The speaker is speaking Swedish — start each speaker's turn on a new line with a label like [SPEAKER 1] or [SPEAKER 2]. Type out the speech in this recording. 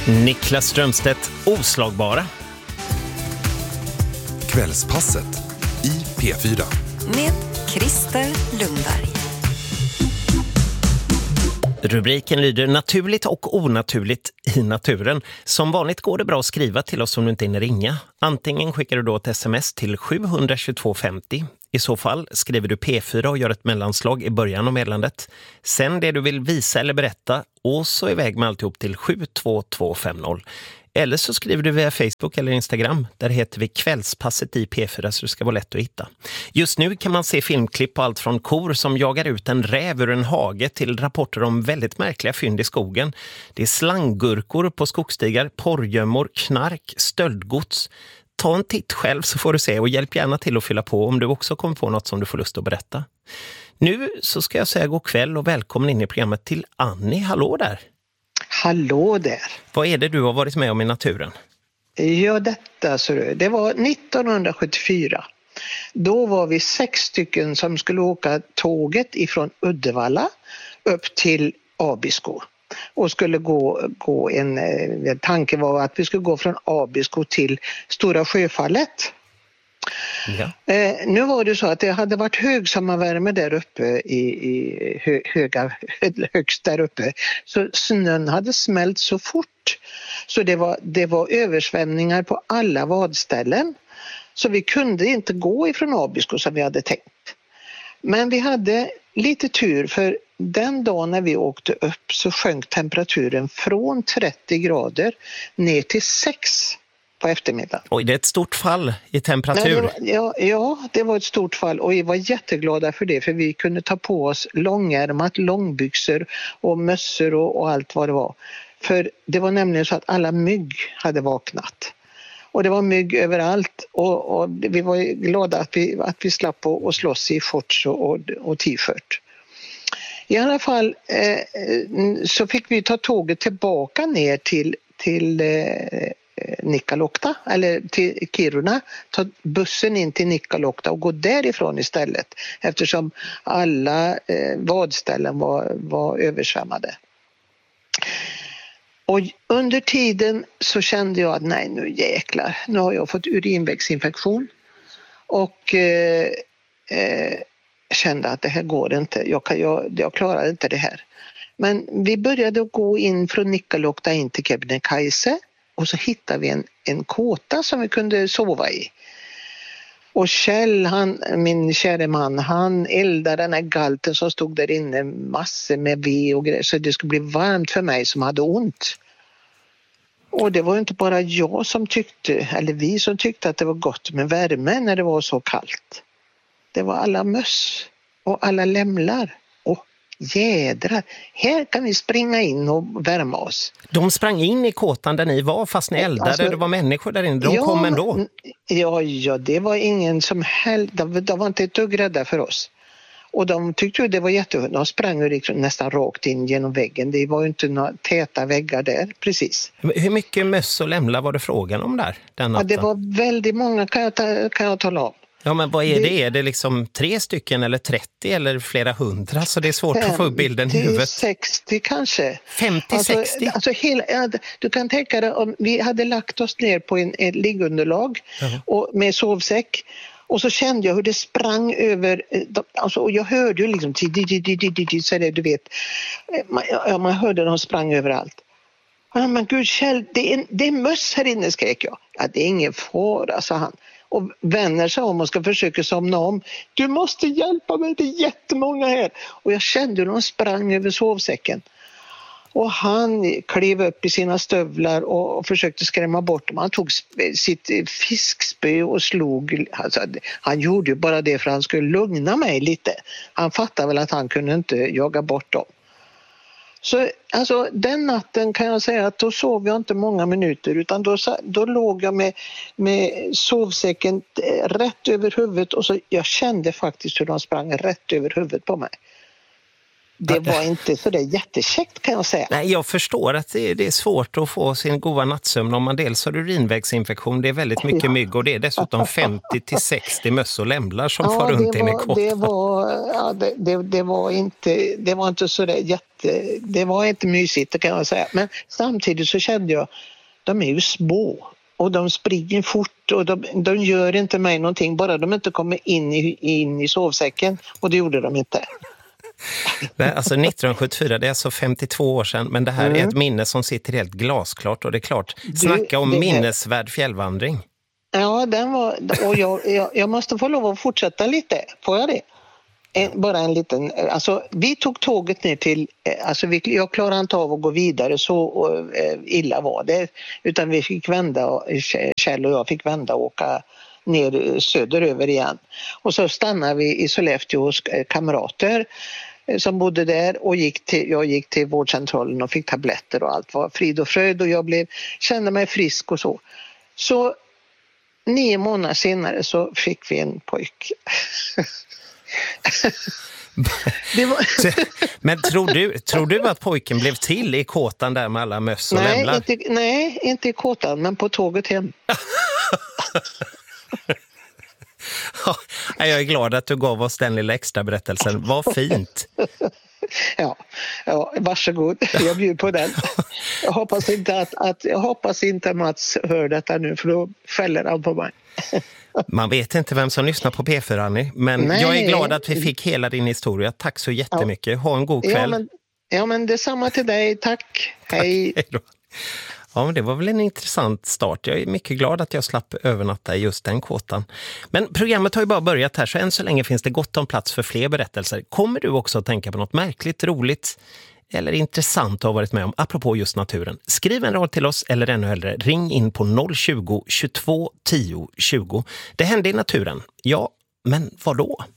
[SPEAKER 1] Niklas Strömstedt, oslagbara.
[SPEAKER 2] Kvällspasset i P4.
[SPEAKER 3] Med Christer Lundberg.
[SPEAKER 1] Rubriken lyder naturligt och onaturligt i naturen. Som vanligt går det bra att skriva till oss om du inte hinner ringa. Antingen skickar du då ett sms till 72250. I så fall skriver du P4 och gör ett mellanslag i början av meddelandet. Sen det du vill visa eller berätta och så iväg med alltihop till 72250. Eller så skriver du via Facebook eller Instagram. Där heter vi Kvällspasset i P4 så det ska vara lätt att hitta. Just nu kan man se filmklipp på allt från kor som jagar ut en räv ur en hage till rapporter om väldigt märkliga fynd i skogen. Det är slanggurkor på skogsstigar, porrgömmor, knark, stöldgods. Ta en titt själv så får du se och hjälp gärna till att fylla på om du också kommer på något som du får lust att berätta. Nu så ska jag säga god kväll och välkommen in i programmet till Annie. Hallå där!
[SPEAKER 4] Hallå där.
[SPEAKER 1] Vad är det du har varit med om i naturen?
[SPEAKER 4] Ja, det var 1974. Då var vi 6 stycken som skulle åka tåget ifrån Uddevalla upp till Abisko. Och skulle gå tanken var att vi skulle gå från Abisko till Stora Sjöfallet. Ja. Nu var det så att det hade varit högsommarvärme där uppe högst där uppe. Så snön hade smält så fort. Så det var översvämningar på alla vadställen. Så vi kunde inte gå ifrån Abisko som vi hade tänkt. Men vi hade lite tur för den dagen när vi åkte upp så sjönk temperaturen från 30 grader ner till 6 på eftermiddagen.
[SPEAKER 1] Oj, det är ett stort fall i temperatur.
[SPEAKER 4] Ja, det var ett stort fall och vi var jätteglada för det för vi kunde ta på oss långärmat, långbyxor och mössor och allt vad det var. För det var nämligen så att alla mygg hade vaknat. Och det var mygg överallt och vi var glada att vi slapp att slåss i shorts och t-shirt. I alla fall så fick vi ta tåget tillbaka ner till Nikkaluokta eller till Kiruna, ta bussen in till Nikkaluokta och gå därifrån istället eftersom alla vadställen var översvämmade. Och under tiden så kände jag att nej nu jäklar, nu har jag fått urinvägsinfektion och kände att det här går inte, jag klarar inte det här. Men vi började gå in från Nikkaluokta in till Kebnekaise och så hittade vi en kåta som vi kunde sova i. Och Kjell, min kära man, han eldade den här galten som stod där inne massor med ved och grejer så det skulle bli varmt för mig som hade ont. Och det var inte bara jag som tyckte, eller vi som tyckte att det var gott med värme när det var så kallt. Det var alla möss och alla lämlar. Och jädrar, här kan vi springa in och värma oss.
[SPEAKER 1] De sprang in i kåtan där ni var fast ni eldade, alltså, det var människor där inne, de kom ändå.
[SPEAKER 4] Ja, det var ingen som helst, de var inte ett dugg rädda för oss. Och de tyckte ju det var jättehund, de sprang ju liksom nästan rakt in genom väggen, det var ju inte några täta väggar där, precis.
[SPEAKER 1] Hur mycket möss och lämlar var det frågan om där den natten?
[SPEAKER 4] Ja, det var väldigt många kan jag tala om.
[SPEAKER 1] Ja, men vad är det? Är det liksom 3 stycken eller 30 eller flera hundra? Så det är svårt att få upp bilden i huvudet.
[SPEAKER 4] 60 kanske.
[SPEAKER 1] 50-60?
[SPEAKER 4] Alltså du kan tänka dig om vi hade lagt oss ner på ett liggunderlag och med sovsäck. Och så kände jag hur det sprang över, alltså, och jag hörde ju liksom så det, du vet, man hörde de sprang överallt. Men gud Kjell, det är möss här inne, skrek jag. Ja, det är ingen fara, sa han. Och vänder sig om och ska försöka somna om. Du måste hjälpa mig, det är jättemånga här. Och jag kände hur de sprang över sovsäcken. Och han klev upp i sina stövlar och försökte skrämma bort dem. Han tog sitt fiskspö och slog. Alltså, han gjorde ju bara det för att han skulle lugna mig lite. Han fattade väl att han kunde inte jaga bort dem. Så alltså, den natten kan jag säga att då sov jag inte många minuter utan då låg jag med sovsäcken rätt över huvudet och så jag kände faktiskt hur de sprang rätt över huvudet på mig. Det var inte så det jättekäckt kan jag säga.
[SPEAKER 1] Nej, jag förstår att det är svårt att få sin goda nattsömn om man dels har urinvägsinfektion. Det är väldigt mycket mygg och det är dessutom 50-60 möss och lämlar som far runt in i kåtan.
[SPEAKER 4] det var inte så där det var inte mysigt, det kan jag säga. Men samtidigt så kände jag, de är ju små och de springer fort och de gör inte mig någonting, bara de inte kommer in i sovsäcken, och det gjorde de inte.
[SPEAKER 1] Nej, alltså 1974, det är alltså 52 år sedan, men det här är ett minne som sitter helt glasklart, och det är klart, snacka om minnesvärd fjällvandring.
[SPEAKER 4] Ja, den var, och jag måste få lov att fortsätta lite, får jag det? Bara en liten, alltså vi tog tåget ner till, alltså jag klarade inte av att gå vidare, så illa var det, utan vi fick vända, Kjell och jag fick vända och åka ner söderöver igen. Och så stannade vi i Sollefteå hos kamrater som bodde där, och jag gick till vårdcentralen och fick tabletter och allt var frid och fröjd, och jag kände mig frisk och så. Så 9 månader senare så fick vi en pojk.
[SPEAKER 1] Men tror du att pojken blev till i kåtan där med alla möss och lämlar?
[SPEAKER 4] Nej, inte i kåtan, men på tåget hem.
[SPEAKER 1] Jag är glad att du gav oss den lilla extra berättelsen. Vad fint.
[SPEAKER 4] Ja, varsågod. Jag bjuder på den. Jag hoppas inte Mats hör detta nu, för då fäller han på mig.
[SPEAKER 1] Man vet inte vem som lyssnar på P4, Annie, men jag är glad att vi fick hela din historia. Tack så jättemycket. Ha en god kväll.
[SPEAKER 4] Ja, men detsamma till dig. Tack. Hej.
[SPEAKER 1] Hej då. Ja, men det var väl en intressant start. Jag är mycket glad att jag slapp övernatta i just den kåtan. Men programmet har ju bara börjat här, så än så länge finns det gott om plats för fler berättelser. Kommer du också att tänka på något märkligt, roligt eller intressant att ha varit med om, apropå just naturen? Skriv en rad till oss, eller ännu hellre, ring in på 020 22 10 20. Det hände i naturen. Ja, men vad då?